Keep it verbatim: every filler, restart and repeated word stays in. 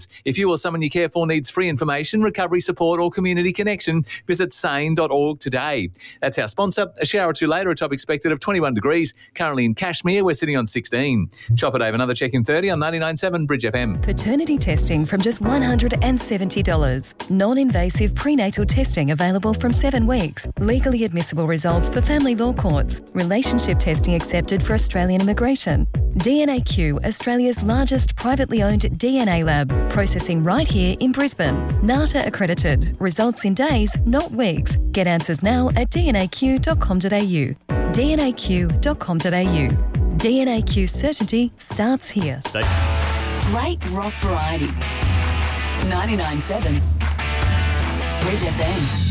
If you or someone you care for needs free information, recovery support or community connection, visit sane dot org today. That's our sponsor. A shower or two later, a top expected of twenty-one degrees. Currently in Cashmere, we're sitting on sixteen. Chopper Dave, another check in thirty on ninety-nine point seven Bridge F M. Paternity testing from just one hundred seventy dollars. Non-invasive prenatal testing available from seven weeks. Legally admissible results for family law courts. Relationship testing accepted for Australian immigration. D N A Q, Australia's largest privately owned D N A lab. Processing right here in Brisbane. NATA accredited. Results in days, not weeks. Get answers now at d n a q dot com dot a u. d n a q dot com dot a u. D N A Q certainty starts here. Stay. Great rock variety. ninety-nine point seven Bridge F M.